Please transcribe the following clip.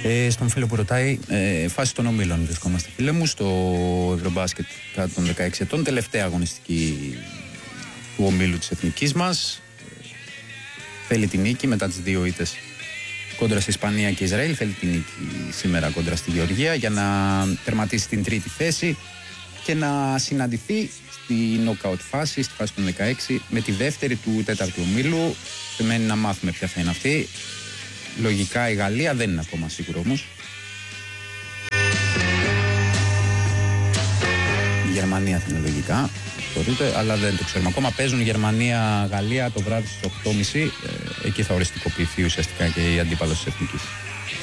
Στον φίλο που ρωτάει, φάση των ομίλων βρισκόμαστε, φίλε μου, στο Ευρωμπάσκετ κάτω των 16 ετών, τελευταία αγωνιστική του ομίλου της εθνικής μας. Θέλει την νίκη μετά τις δύο ήττες κόντρα στη Ισπανία και Ισραήλ. Θέλει την νίκη σήμερα κόντρα στη Γεωργία για να τερματίσει την τρίτη θέση και να συναντηθεί στη knockout φάση, στη φάση των 16, με τη δεύτερη του τέταρτου ομίλου. Μένει να μάθουμε ποια θα είναι αυτή. Λογικά η Γαλλία, δεν είναι ακόμα σίγουρο όμως. Η Γερμανία θα είναι λογικά, αλλά δεν το ξέρουμε ακόμα. Παίζουν Γερμανία-Γαλλία το βράδυ στις 8.30. Εκεί θα οριστικοποιηθεί ουσιαστικά και η αντίπαλος της εθνικής.